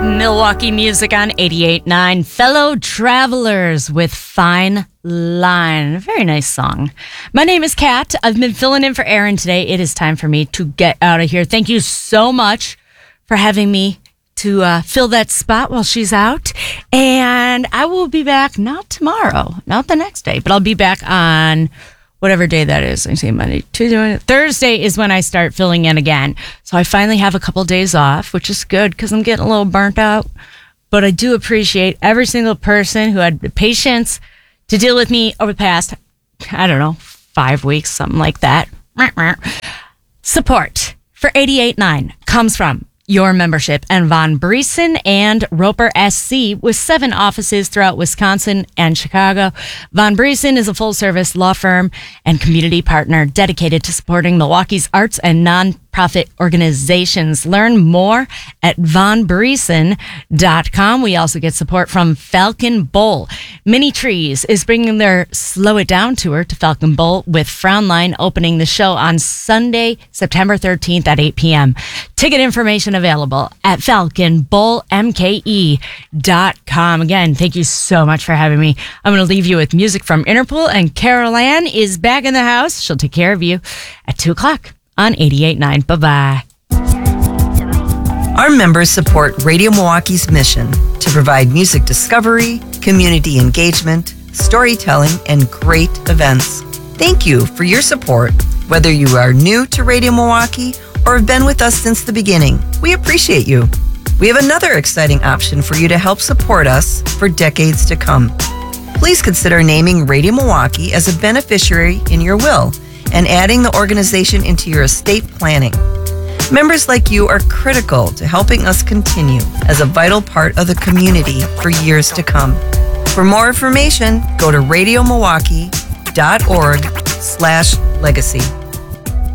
Milwaukee music on 88.9. Fellow Travelers with Fine Line. A very nice song. My name is Kat. I've been filling in for Erin today. It is time for me to get out of here. Thank you so much for having me to fill that spot while she's out. And I will be back not tomorrow, not the next day, but I'll be back on whatever day that is. I say Monday, Tuesday, Thursday is when I start filling in again. So I finally have a couple days off, which is good because I'm getting a little burnt out. But I do appreciate every single person who had the patience to deal with me over the past, 5 weeks, something like that. Support for 88.9 comes from your membership and Von Briesen and Roper SC with 7 offices throughout Wisconsin and Chicago. Von Briesen is a full-service law firm and community partner dedicated to supporting Milwaukee's arts and nonprofit organizations. Learn more at vonbriesen.com. We also get support from Falcon Bowl. Mini Trees is bringing their Slow It Down tour to Falcon Bowl with Frownline opening the show on Sunday, September 13th at 8 p.m. Ticket information available at falconbowlmke.com. Again, thank you so much for having me. I'm going to leave you with music from Interpol, and Carol Ann is back in the house. She'll take care of you at 2 o'clock on 88.9. Bye-bye. Our members support Radio Milwaukee's mission to provide music discovery, community engagement, storytelling, and great events. Thank you for your support, whether you are new to Radio Milwaukee or have been with us since the beginning. We appreciate you. We have another exciting option for you to help support us for decades to come. Please consider naming Radio Milwaukee as a beneficiary in your will and adding the organization into your estate planning. Members like you are critical to helping us continue as a vital part of the community for years to come. For more information, go to radiomilwaukee.org/legacy.